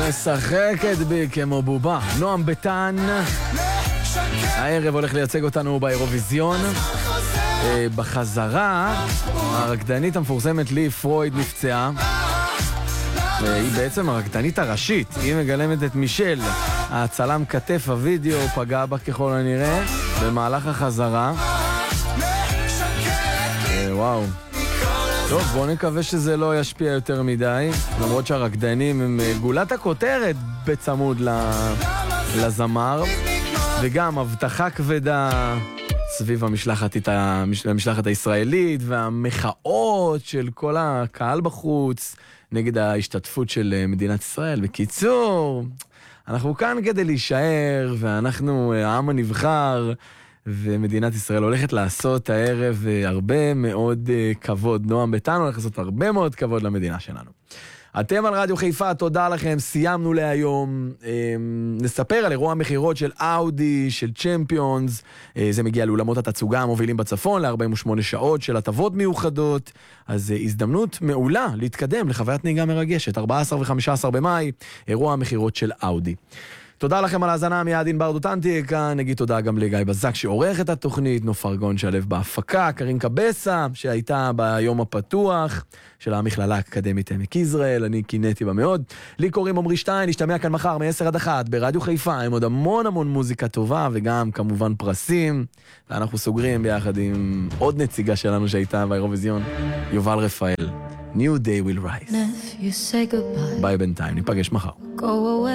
משחקת בי כמו בובה. נועם ביטן הערב הולך לייצג אותנו באירוויזיון. בחזרה הרקדנית המפורסמת לי פרויד נפצעה. היא בעצם הרקדנית הראשית, היא מגלמת את מישל. הצלם כתף הווידאו פגע בה ככל הנראה במהלך החזרה. וואו. טוב, בואו נקווה שזה לא ישפיע יותר מדי, למרות שהרקדנים הם גולת הכותרת בצמוד לזמר, וגם הבטחה כבדה סביב המשלחת הישראלית, והמחאות של כל הקהל בחוץ נגד ההשתתפות של מדינת ישראל. בקיצור, אנחנו כאן כדי להישאר, ואנחנו העם הנבחר, ומדינת ישראל הולכת לעשות הערב הרבה מאוד כבוד. נועם ביטן הולך לעשות הרבה מאוד כבוד למדינה שלנו. אתם על רדיו חיפה, תודה לכם, סיימנו להיום. נספר על אירוע המחירות של אאודי, של צ'מפיונס. זה מגיע לאולמות התצוגה המובילים בצפון, ל-48 שעות של הטבות מיוחדות. אז הזדמנות מעולה להתקדם לחוויית נהיגה מרגשת. 14 ו-15 במאי, אירוע המחירות של אאודי. תודה לכם על ההזנה, מיד ענבר דותנתי כאן. נגיד תודה גם לגיא בזק שעורך את התוכנית, נופר גון שלב בהפקה, קרין קבסה שהייתה ביום הפתוח של המכללה האקדמית עמק יזרעאל. אני קינאתי בה מאוד. לי קוראים עמרי שטיין, נשתמע כאן מחר מ-10 עד 1 ברדיו חיפה עם עוד המון מוזיקה טובה וגם כמובן פרסים. ואנחנו סוגרים ביחד עם עוד נציגה שלנו שהייתה באירוויזיון, יובל רפאל. New day will rise. ביי בינתיים, ניפגש מחר.